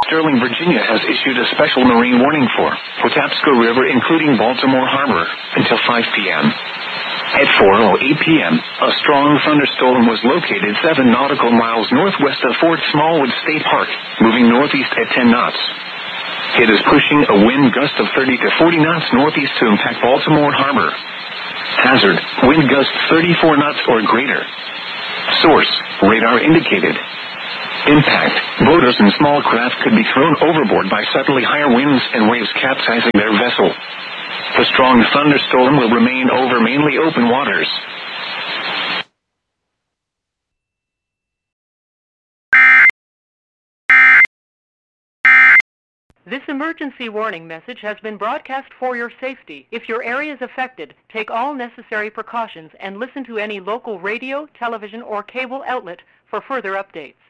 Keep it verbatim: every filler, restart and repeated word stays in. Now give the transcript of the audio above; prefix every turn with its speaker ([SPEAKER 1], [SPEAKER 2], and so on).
[SPEAKER 1] Sterling, Virginia has issued a special marine warning for Patapsco River, including Baltimore Harbor, until five p.m. At four oh eight p.m., a strong thunderstorm was located seven nautical miles northwest of Fort Smallwood State Park, moving northeast at ten knots. It is pushing a wind gust of thirty to forty knots northeast to impact Baltimore Harbor. Hazard, wind gust thirty-four knots or greater. Source, radar indicated. Impact, boaters and small craft could be thrown overboard by suddenly higher winds and waves capsizing their vessel. The strong thunderstorm will remain over mainly open waters.
[SPEAKER 2] This emergency warning message has been broadcast for your safety. If your area is affected, take all necessary precautions and listen to any local radio, television, or cable outlet for further updates.